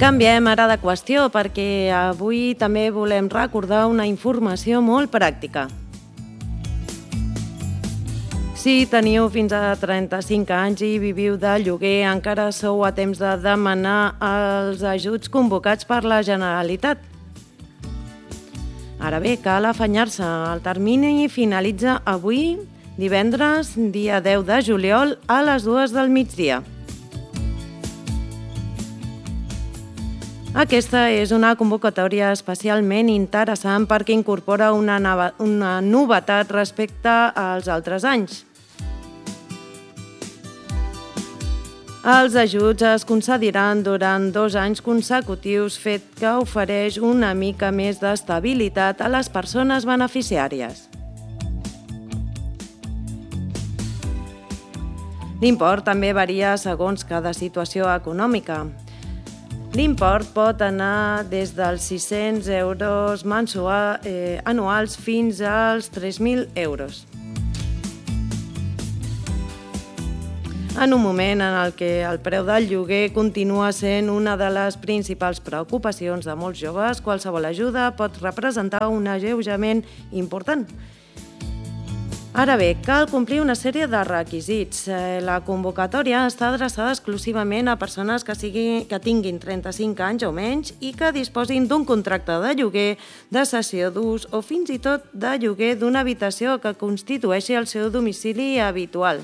Canviem ara de qüestió perquè avui també volem recordar una informació molt pràctica. Si teniu fins a 35 anys i viviu de lloguer, encara sou a temps de demanar els ajuts convocats per la Generalitat. Ara bé, cal afanyar-se. El termini finalitza avui, divendres, dia 10 de juliol, a les 2 del migdia. Aquesta és una convocatòria especialment interessant perquè incorpora una novetat respecte als altres anys. Els ajuts es concediran durant 2 anys consecutius, fet que ofereix una mica més d'estabilitat a les persones beneficiàries. L'import també varia segons cada situació econòmica. L'import pot anar des dels 600 euros anuals fins als 3.000 euros. En un moment en el que el preu del lloguer continua sent una de les principals preocupacions de molts joves, qualsevol ajuda pot representar un alleujament important. Ara bé, cal complir una sèrie de requisits. La convocatòria està adreçada exclusivament a persones que tinguin 35 anys o menys i que disposin d'un contracte de lloguer, de cessió d'ús o fins i tot de lloguer d'una habitació que constitueixi el seu domicili habitual.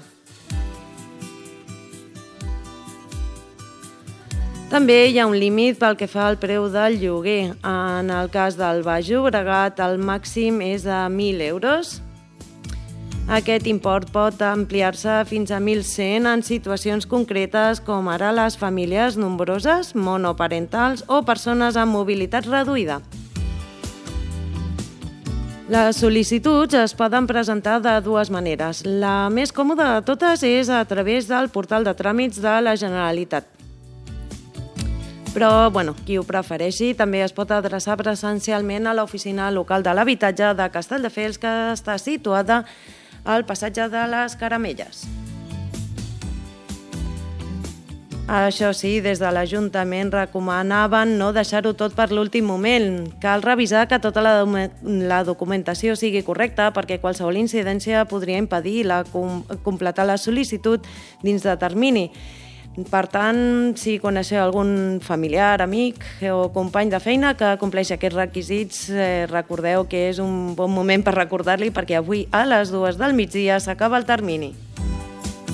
També hi ha un límit pel que fa al preu del lloguer. En el cas del Baix Llobregat, el màxim és de 1.000 euros. Aquest import pot ampliar-se fins a 1.100 en situacions concretes com ara les famílies nombroses, monoparentals o persones amb mobilitat reduïda. Les sol·licituds es poden presentar de 2 maneres. La més còmoda de totes és a través del portal de tràmits de la Generalitat. Però, qui ho prefereixi, també es pot adreçar presencialment a l'oficina local de l'habitatge de Castelldefels, que està situada al passatge de les Caramelles. Això sí, des de l'Ajuntament recomanaven no deixar-ho tot per l'últim moment. Cal revisar que tota la documentació sigui correcta perquè qualsevol incidència podria impedir completar la sol·licitud dins de termini. Per tant, si coneixeu algun familiar, amic o company de feina que compleixi aquests requisits, recordeu que és un bon moment per recordar-li perquè avui a les 2 del migdia s'acaba el termini.